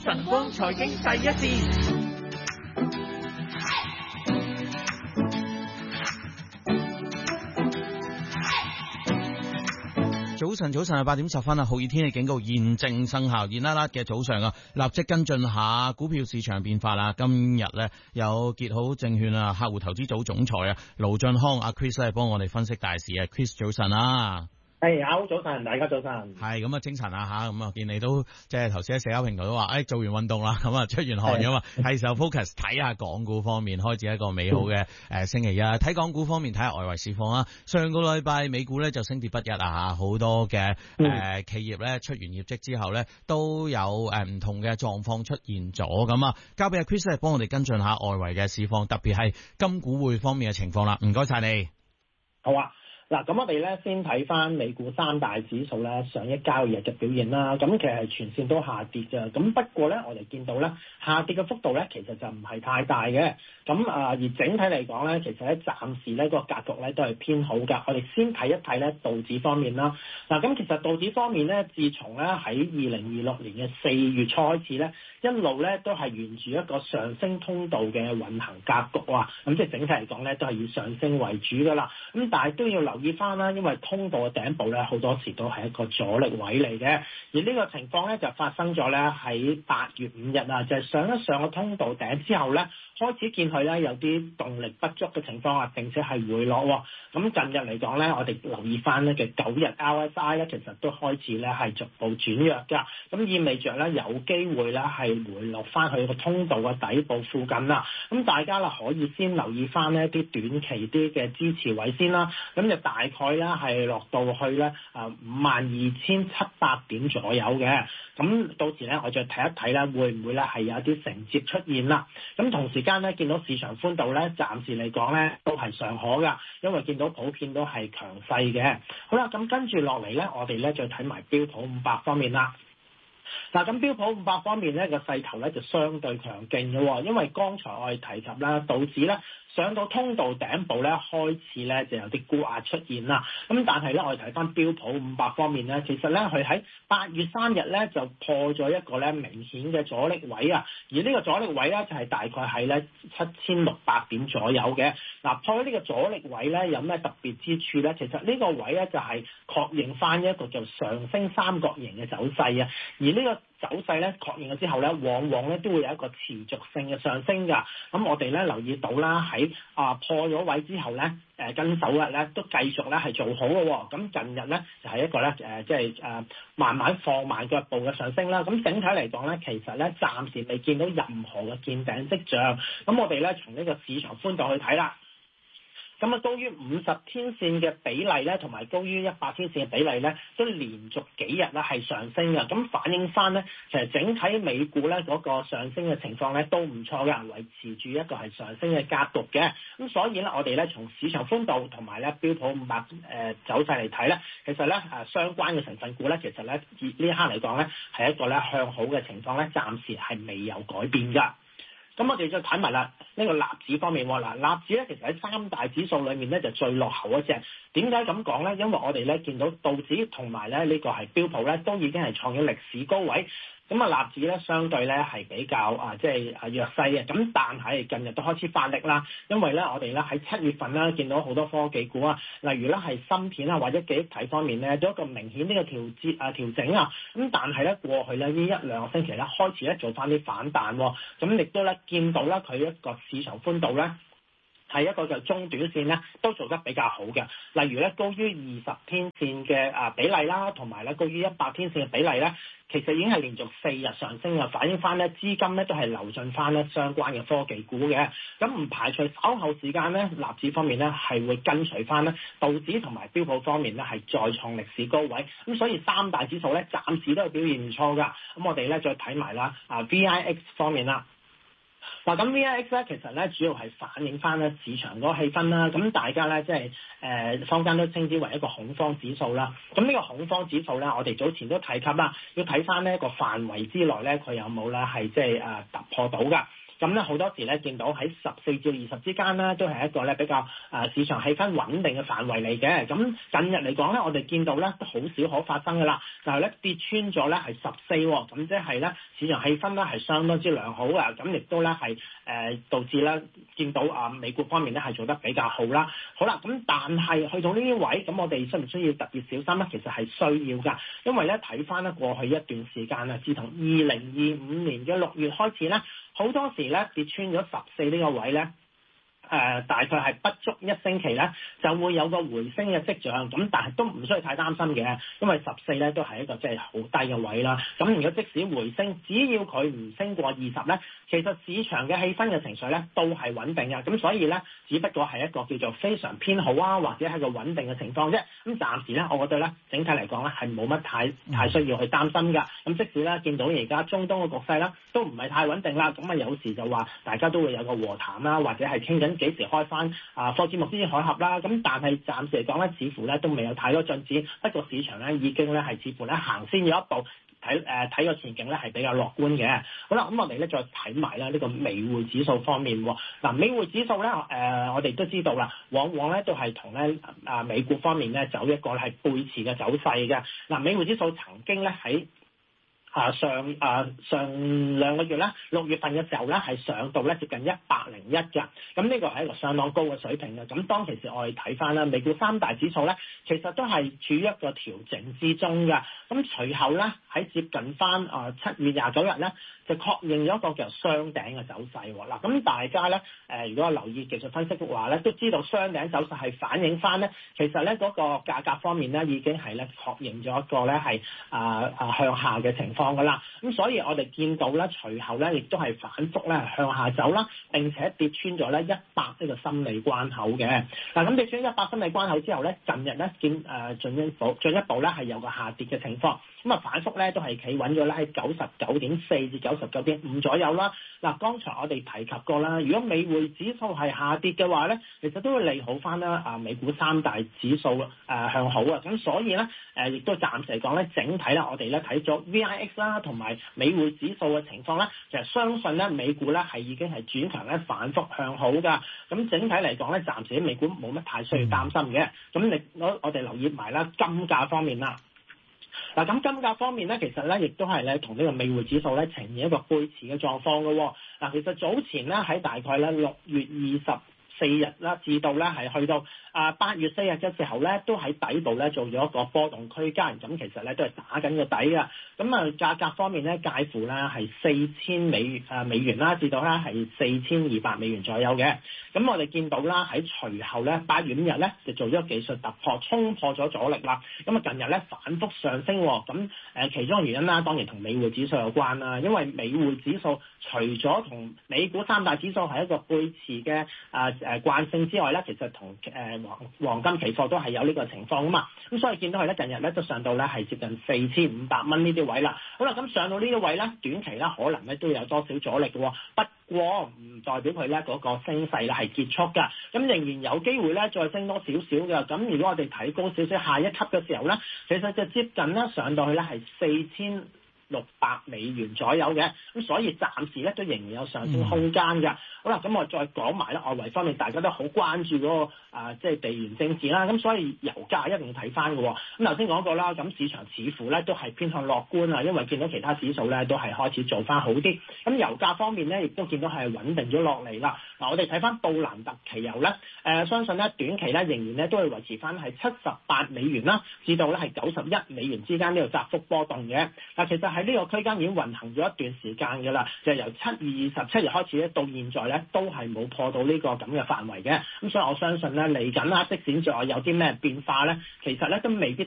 晨光財經第一線。早晨8點10分啊，酷熱天氣警告現正生效，熱辣辣嘅早上啊，立即跟進下股票市場變化啦。今日咧有傑好證券啊客戶投資組總裁啊盧駿匡阿 Chris 咧幫我哋分析大市啊 ，Chris 早晨啊。 好早晨，大家早晨。 係咁啊，精神啊吓，咁啊見你都即係頭先喺社交平台都話，做完運動啦，咁啊出完汗噶嘛，係時候 focus 睇下港股方面，開始一個美好嘅星期一。睇港股方面，睇下外圍市況啊。上個禮拜美股咧就升跌不一啊吓，好多嘅企業咧出完業績之後咧都有唔同嘅狀況出現咗。咁啊，交俾阿 Chris 嚟幫我哋跟進下外圍嘅市況，特別係金股匯方面嘅情況啦。唔該晒你。 好啊。嗱，咁我哋咧先睇翻美股三大指數咧上一交易日嘅表現啦。咁其實係全線都下跌嘅。咁不過咧，我哋見到咧下跌嘅幅度咧其實就唔係太大嘅。咁而整體嚟講咧，其實咧暫時咧個格局咧都係偏好㗎。我哋先睇一睇咧道指方面啦。嗱，咁其實道指方面咧，自從咧喺2026年嘅4月初開始咧，一路咧都係沿住一個上升通道嘅運行格局啊。咁即係整體嚟講咧都係以上升為主㗎啦。咁但係都要留意翻啦，因為通道嘅頂部咧好多時都係一個阻力位嚟嘅，而呢個情況咧就發生咗咧喺8月5日啊，就係上一上個通道頂之後咧，開始見佢咧有啲動力不足嘅情況啊，並且係回落喎。咁近日嚟講咧，我哋留意翻咧嘅9日 RSI 咧，其實都開始咧係逐步轉弱㗎，咁意味着咧有機會咧係回落翻去個通道嘅底部附近啦。咁大家啦可以先留意翻呢啲短期啲嘅支持位先啦。咁就大概咧係落到去咧52,700點左右嘅。咁到時咧我再睇一睇咧，會唔會咧係有啲承接出現啦？咁同時間咧見到市場寬度咧，暫時嚟講咧都係尚可㗎，因為見到普遍都係強勢嘅。好啦，咁跟住落嚟咧，我哋咧再睇埋標普500方面啦。嗱，咁標普500方面咧個勢頭咧就相對強勁嘅喎，因為剛才我哋提及啦，道指咧上到通道頂部咧開始咧就有啲沽壓出現啦。咁但係咧我哋睇翻標普500方面咧，其實咧佢喺8月3日咧就破咗一個咧明顯嘅阻力位啊，而呢個阻力位咧就係大概喺咧7,600點左右嘅。嗱，破咗呢個阻力位咧有咩特別之處咧？其實呢個位咧就係確認翻一個叫上升三角形嘅走勢啊，而呢個走勢咧確認咗之後咧，往往咧都會有一個持續性嘅上升㗎。咁我哋咧留意到啦，喺破咗位之後咧，跟手日咧都繼續咧係做好嘅喎。咁近日咧就係一個咧慢慢放慢腳步嘅上升啦。咁整體嚟講咧，其實咧暫時未見到任何嘅見頂跡象。咁我哋咧從呢個市場寬度去睇啦。咁啊，高於50天線嘅比例咧，同埋高於100天線嘅比例咧，都連續幾日咧係上升嘅。咁反映翻咧，其實整體美股咧嗰個上升嘅情況咧都唔錯嘅，維持住一個係上升嘅格局嘅。咁所以咧，我哋咧從市場寬度同埋咧標普500走勢嚟睇咧，其實咧相關嘅成分股咧，其實咧以呢一刻嚟講咧係一個咧向好嘅情況咧，暫時係未有改變㗎。咁我哋再睇埋啦，呢個納指方面喎，納指咧其實喺三大指數裏面咧就最落後一隻。點解咁講咧？因為我哋咧見到道指同埋咧呢個係標普咧都已經係創咗歷史高位。咁啊，納指咧相對咧係比較弱勢嘅，咁但係近日都開始發力啦，因為咧我哋咧喺7月份啦見到好多科技股啊，例如咧係芯片啊或者記憶體方面咧都有一個明顯呢個調整啊，咁但係咧過去咧呢一兩個星期咧開始咧做翻啲反彈喎，咁亦都咧見到咧佢一個市場寬度咧係一個就中短線咧都做得比較好嘅，例如咧高於20天線嘅比例啦，同埋咧高於100天線嘅比例咧，其實已經係連續4日上升啊，反映翻咧資金咧都係流進翻咧相關嘅科技股嘅，咁唔排除稍後時間咧納指方面咧係會跟隨翻咧道指同埋標普方面咧係再創歷史高位，咁所以三大指數咧暫時都係表現唔錯㗎，咁我哋咧再睇埋啦VIX 方面啦。嗱，咁 VIX 咧其實咧主要係反映翻咧市場嗰個氣氛啦，咁大家咧即係坊間都稱之為一個恐慌指數啦。咁呢個恐慌指數咧，我哋早前都提及啦，要睇翻呢個範圍之內咧，佢有冇咧係突破到㗎。 咁咧好多時咧見到喺14至20之間咧，都係一個咧比較市場氣氛穩定嘅範圍嚟嘅。咁近日嚟講咧，我哋見到咧都好少可發生㗎啦，就係咧跌穿咗咧係14，咁即係咧市場氣氛咧係相當之良好嘅，咁亦都咧係導致咧見到美股方面咧係做得比較好啦。好啦，咁但係去到呢啲位，咁我哋需唔需要特別小心咧？其實係需要㗎，因為咧睇翻咧過去一段時間啊，自從2025年嘅6月開始咧，好多時咧跌穿咗14呢個位咧。大概係不足1星期咧，就會有個回升嘅跡象。咁但係都唔需要太擔心嘅，因為14咧都係一個即係好低嘅位啦。咁如果即使回升，只要佢唔升過20咧，其實市場嘅氣氛嘅情緒咧都係穩定嘅。咁所以咧，只不過係一個叫做非常偏好啊，或者係個穩定嘅情況啫。咁暫時咧，我覺得咧，整體嚟講咧係冇乜太需要去擔心㗎。咁即使咧見到而家中東嘅局勢啦，都唔係太穩定啦。咁有時就話大家都會有個和談啦，或者係傾緊幾時開翻霍爾木茲海峽啦。咁但係暫時嚟講咧，似乎咧都未有太多進展。不過市場咧已經咧係似乎咧行先咗一步，睇個前景咧係比較樂觀嘅。好啦，咁我哋咧再睇埋咧呢個美匯指數方面。嗱，美匯指數咧我哋都知道啦，往往咧都係同咧美股方面咧走一個係背馳嘅走勢嘅。嗱，美匯指數曾經咧喺上兩個月咧，6月份嘅時候咧係上到咧接近101嘅，咁呢個係一個相當高嘅水平嘅。咁當其時我哋睇翻啦，美股三大指數咧，其實都係處於一個調整之中嘅。咁隨後咧喺接近翻7月29日咧，就確認咗一個叫雙頂嘅走勢喎。嗱，咁大家咧如果留意技術分析嘅話咧，都知道雙頂走勢係反映翻咧，其實咧嗰個價格方面咧已經係咧確認咗一個咧係向下嘅情況㗎啦。咁所以我哋見到咧，隨後咧亦都係反覆咧向下走啦，並且跌穿咗咧100呢個心理關口嘅。嗱，咁跌穿100心理關口之後咧，近日咧見進一步咧係有個下跌嘅情況。咁啊反覆咧都係企穩咗咧喺99.4至99.5左右啦。嗱，剛才我哋提及過啦，如果美匯指數係下跌嘅話咧，其實都會利好翻啦美股三大指數向好啊。咁所以咧亦都暫時嚟講咧，整體咧我哋咧睇咗 VIX 啦同埋美匯指數嘅情況咧，其實相信咧美股咧係已經係轉強咧反覆向好㗎。咁整體嚟講咧，暫時美股冇乜太需要擔心嘅。咁我哋留意埋啦金價方面啦。嗱，咁金價方面咧，其實咧亦都係咧同呢個美匯指數咧呈現一個背馳嘅狀況嘅喎。嗱，其實早前咧喺大概咧6月24日啦，至到咧係去到8月4日嘅時候咧，都喺底部咧做咗一個波動區間，咁其實咧都係打緊個底㗎。咁價格方面咧介乎咧係4000美元啦，至到咧係4200美元左右嘅。咁我哋見到啦喺隨後咧8月5日咧就做咗技術突破，衝破咗阻力啦。咁近日咧反覆上升喎。咁其中嘅原因啦，當然同美匯指數有關啦，因為美匯指數除咗同美股三大指數係一個背馳嘅慣性之外咧，其實同黃金期貨都係有呢個情況啊嘛。咁所以見到佢咧近日咧都上到咧係接近4500蚊呢啲位啦。好啦，咁上到呢啲位咧，短期咧可能咧都有多少阻力嘅喎。不過唔代表佢咧嗰個升勢咧係結束㗎。咁仍然有機會咧再升多少少嘅。咁如果我哋睇高少少下一級嘅時候咧，其實就接近咧上到去咧係4600美元左右嘅。咁所以暫時咧都仍然有上升空間㗎。好啦，咁我再講埋咧外圍方面，大家都好關注嗰個即係地緣政治啦。咁所以油價一定要睇翻嘅。咁頭先講過啦，咁市場似乎咧都係偏向樂觀啊，因為見到其他指數咧都係開始做翻好啲。咁油價方面咧，亦都見到係穩定咗落嚟啦。嗱，我哋睇翻布蘭特期油咧，相信咧短期咧仍然咧都會維持翻係78美元啦，至到咧係91美元之間呢個窄幅波動嘅。嗱，其實喺呢個區間已經運行咗一段時間㗎啦，就由7月27日開始咧，到現在咧都係冇破到呢個咁嘅範圍嘅。咁所以我相信咧嚟緊啦，即使再有啲咩變化咧，其實咧都未必